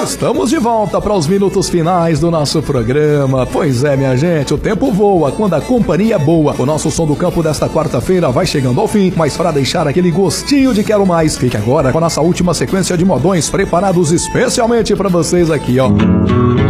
Estamos de volta para os minutos finais do nosso programa. Pois é, minha gente, o tempo voa quando a companhia é boa. O nosso Som do Campo desta quarta-feira vai chegando ao fim, mas para deixar aquele gostinho de quero mais, fique agora com a nossa última sequência de modões preparados especialmente para vocês aqui, ó.